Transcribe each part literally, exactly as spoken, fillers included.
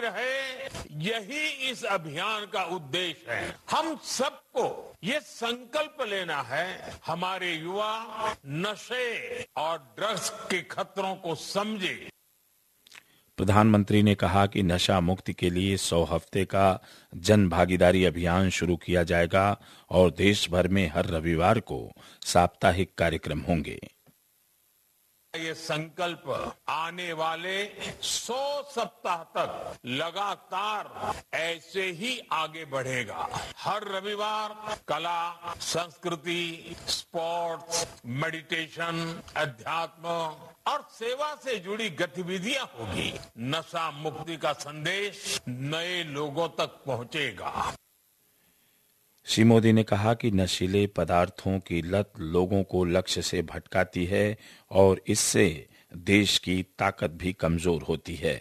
रहे, यही इस अभियान का उद्देश्य है। हम सबको ये संकल्प लेना है, हमारे युवा नशे और ड्रग्स के खतरों को समझे। प्रधानमंत्री ने कहा कि नशा मुक्ति के लिए सौ हफ्ते का जन भागीदारी अभियान शुरू किया जाएगा और देश भर में हर रविवार को साप्ताहिक कार्यक्रम होंगे। ये संकल्प आने वाले सौ सप्ताह तक लगातार ऐसे ही आगे बढ़ेगा। हर रविवार कला, संस्कृति, स्पोर्ट्स, मेडिटेशन, अध्यात्म और सेवा से जुड़ी गतिविधियां होगी। नशा मुक्ति का संदेश नए लोगों तक पहुंचेगा। श्री मोदी ने कहा कि नशीले पदार्थों की लत लोगों को लक्ष्य से भटकाती है और इससे देश की ताकत भी कमजोर होती है।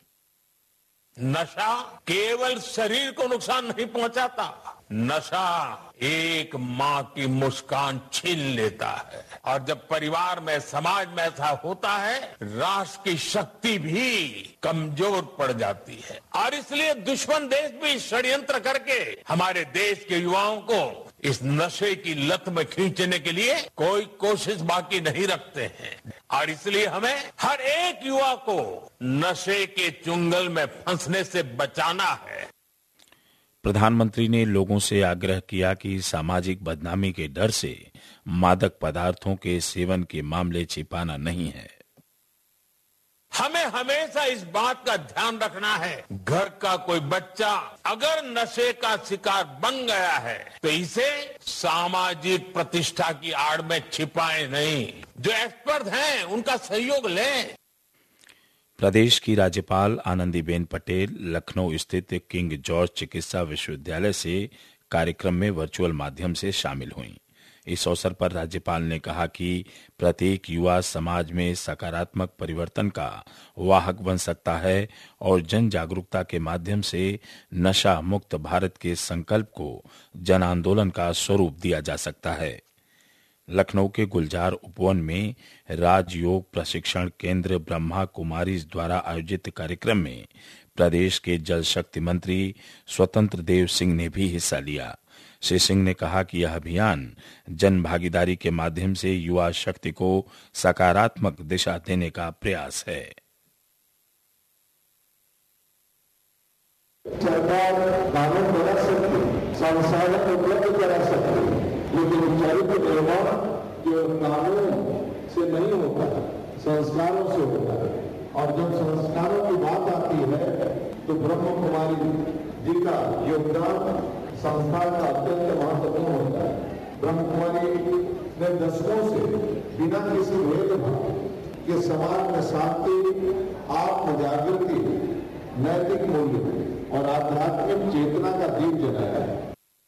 नशा केवल शरीर को नुकसान नहीं पहुंचाता, नशा एक माँ की मुस्कान छीन लेता है और जब परिवार में, समाज में ऐसा होता है, राष्ट्र की शक्ति भी कमजोर पड़ जाती है। और इसलिए दुश्मन देश भी षड्यंत्र करके हमारे देश के युवाओं को इस नशे की लत में खींचने के लिए कोई कोशिश बाकी नहीं रखते हैं। और इसलिए हमें हर एक युवा को नशे के चुंगल में फंसने से बचाना है। प्रधानमंत्री ने लोगों से आग्रह किया कि सामाजिक बदनामी के डर से मादक पदार्थों के सेवन के मामले छिपाना नहीं है। हमें हमेशा इस बात का ध्यान रखना है, घर का कोई बच्चा अगर नशे का शिकार बन गया है तो इसे सामाजिक प्रतिष्ठा की आड़ में छिपाए नहीं। जो एक्सपर्ट हैं उनका सहयोग लें। प्रदेश की राज्यपाल आनंदीबेन पटेल लखनऊ स्थित किंग जॉर्ज चिकित्सा विश्वविद्यालय से कार्यक्रम में वर्चुअल माध्यम से शामिल हुईं। इस अवसर पर राज्यपाल ने कहा कि प्रत्येक युवा समाज में सकारात्मक परिवर्तन का वाहक बन सकता है और जन जागरूकता के माध्यम से नशा मुक्त भारत के संकल्प को जन आंदोलन का स्वरूप दिया जा सकता है। लखनऊ के गुलजार उपवन में राजयोग प्रशिक्षण केंद्र ब्रह्मा कुमारी द्वारा आयोजित कार्यक्रम में प्रदेश के जल शक्ति मंत्री स्वतंत्र देव सिंह ने भी हिस्सा लिया। श्री सिंह ने कहा कि यह अभियान जन भागीदारी के माध्यम से युवा शक्ति को सकारात्मक दिशा देने का प्रयास है। सरकार कानून बना सकती, संसाधन उपलब्ध करा सकती, लेकिन चरित्र निर्माण केवल कानून से नहीं होता, संस्कारों से होता है। और जब संस्कारों की बात आती है तो ब्रह्म कुमारी जी का योगदान संस्थान का अत्यंत महत्वपूर्ण होता है। ब्रह्म कुमारी ने दशकों से बिना किसी भेदभाव के समाज में शांति, आत्म जागृति, नैतिक मूल्य और आध्यात्मिक चेतना का दीप जलाया है।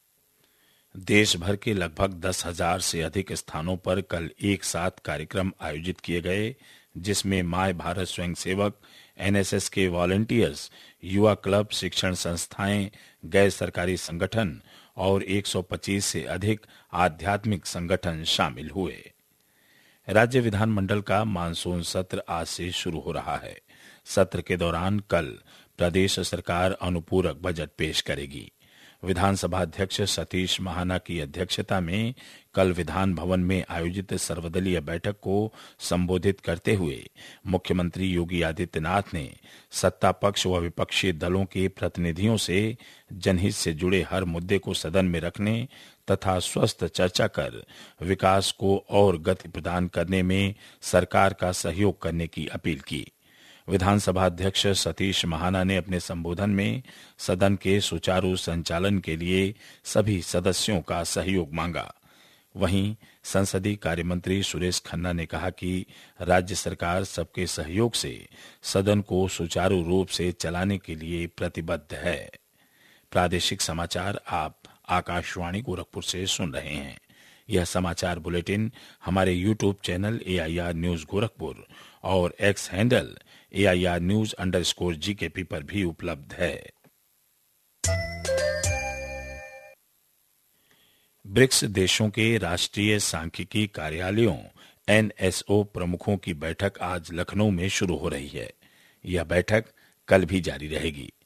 देश भर के लगभग दस हजार से अधिक स्थानों पर कल एक साथ कार्यक्रम आयोजित किए गए, जिसमें माय भारत स्वयंसेवक, एनएसएस के वॉलंटियर्स, युवा क्लब, शिक्षण संस्थाएं, गैर सरकारी संगठन और एक सौ पच्चीस से अधिक आध्यात्मिक संगठन शामिल हुए। राज्य विधानमंडल का मानसून सत्र आज से शुरू हो रहा है। सत्र के दौरान कल प्रदेश सरकार अनुपूरक बजट पेश करेगी। विधानसभा अध्यक्ष सतीश महाना की अध्यक्षता में कल विधान भवन में आयोजित सर्वदलीय बैठक को संबोधित करते हुए मुख्यमंत्री योगी आदित्यनाथ ने सत्ता पक्ष व विपक्षी दलों के प्रतिनिधियों से जनहित से जुड़े हर मुद्दे को सदन में रखने तथा स्वस्थ चर्चा कर विकास को और गति प्रदान करने में सरकार का सहयोग करने की अपील की। विधानसभा अध्यक्ष सतीश महाना ने अपने संबोधन में सदन के सुचारू संचालन के लिए सभी सदस्यों का सहयोग मांगा। वहीं संसदीय कार्य मंत्री सुरेश खन्ना ने कहा कि राज्य सरकार सबके सहयोग से सदन को सुचारू रूप से चलाने के लिए प्रतिबद्ध है। प्रादेशिक समाचार आप आकाशवाणी गोरखपुर से सुन रहे हैं। यह समाचार बुलेटिन हमारे YouTube channel A I R news Gorakhpur और x handle A I R news underscore GKP पर भी उपलब्ध है। ब्रिक्स देशों के राष्ट्रीय सांख्यिकी कार्यालयों एन एस ओ प्रमुखों की बैठक आज लखनऊ में शुरू हो रही है। यह बैठक कल भी जारी रहेगी।